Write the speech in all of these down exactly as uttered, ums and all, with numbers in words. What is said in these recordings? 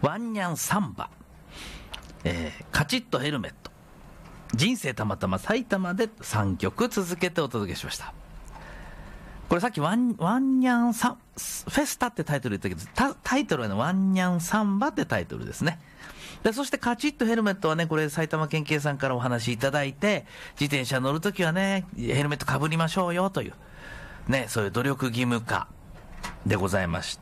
ワンニャンサンバ、えー、カチッとヘルメット、人生たまたま埼玉でさんきょく続けてお届けしました。これさっきワン、ワンニャンサン、フェスタってタイトル言ったけど、タ, タイトルはね、ワンニャンサンバってタイトルですね。で、そしてカチッとヘルメットはね、これ埼玉県警さんからお話いただいて、自転車乗るときはね、ヘルメットかぶりましょうよという、ね、そういう努力義務化でございまして、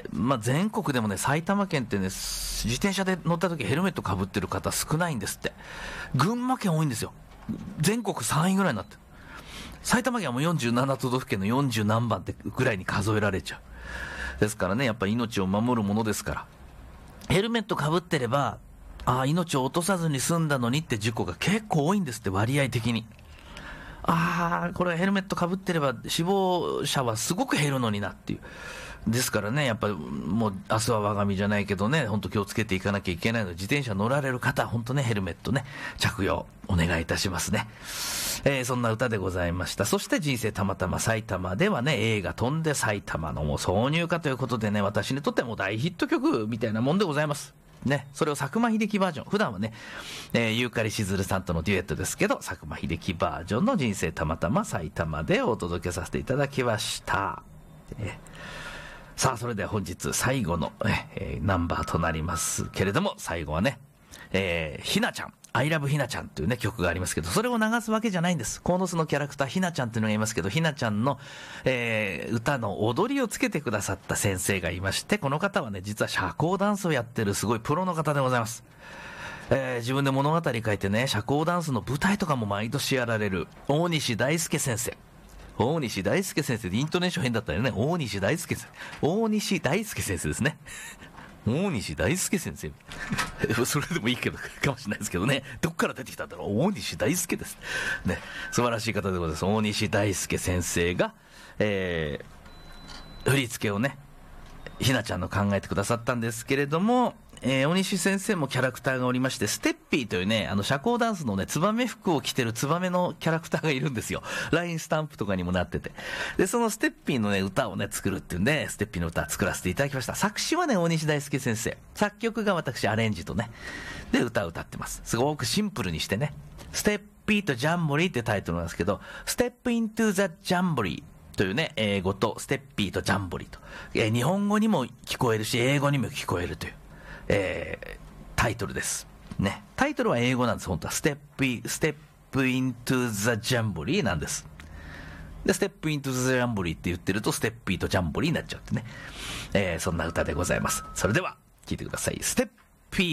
まあ、全国でもね、埼玉県ってね、自転車で乗ったときヘルメットかぶってる方少ないんですって。群馬県多いんですよ。全国さんいぐらいになってる。埼玉県はもうよんじゅうなな都道府県のよんじゅう何番ってぐらいに数えられちゃう。ですからね、やっぱり命を守るものですから。ヘルメットかぶってれば、ああ、命を落とさずに済んだのにって事故が結構多いんですって、割合的に。ああ、これヘルメットかぶってれば死亡者はすごく減るのになっていう。ですからね、やっぱりもう明日は我が身じゃないけどね、本当気をつけていかなきゃいけないので、自転車乗られる方は本当ね、ヘルメットね、着用お願いいたしますね。えー、そんな歌でございました。そして人生たまたま埼玉ではね、映画飛んで埼玉のもう挿入歌ということでね、私にとってはもう大ヒット曲みたいなもんでございます。ね、それを佐久間秀樹バージョン、普段はね、えー、ユーカリしずるさんとのデュエットですけど、佐久間秀樹バージョンの人生たまたま埼玉でお届けさせていただきました。えーさあ、それでは本日最後の、えー、ナンバーとなりますけれども、最後はね、えー、ひなちゃん、I love ひなちゃんというね、曲がありますけど、それを流すわけじゃないんです。鴻巣のキャラクター、ひなちゃんというのがいますけど、ひなちゃんの、えー、歌の踊りをつけてくださった先生がいまして、この方はね、実は社交ダンスをやってるすごいプロの方でございます。えー、自分で物語書いてね、社交ダンスの舞台とかも毎年やられる、大西大輔先生。大西大輔先生でイントネーション変だったよね。大西大輔先生。大西大輔先生ですね。大西大輔先生。それでもいいけど、かもしれないですけどね。どっから出てきたんだろう。大西大輔です。ね。素晴らしい方でございます。大西大輔先生が、えー、振り付けをね、ひなちゃんの考えてくださったんですけれども、えー、大西先生もキャラクターがおりまして、ステッピーというね、あの、社交ダンスのね、ツバメ服を着てるツバメのキャラクターがいるんですよ。ラインスタンプとかにもなってて。で、そのステッピーのね、歌をね、作るっていうんで、ステッピーの歌作らせていただきました。作詞はね、大西大輔先生。作曲が私、アレンジとね。で、歌を歌ってます。すごくシンプルにしてね。ステッピーとジャンボリーってタイトルなんですけど、ステップイントゥザジャンボリー。というね、英語とステッピーとジャンボリーと。えー、日本語にも聞こえるし、英語にも聞こえるという。えー、タイトルです。ね。タイトルは英語なんです、本当は。ステップイン、ステップイントゥザジャンボリーなんです。で、ステップイントゥザジャンボリーって言ってると、ステッピーとジャンボリーになっちゃうってね。えー、そんな歌でございます。それでは、聴いてください。ステップ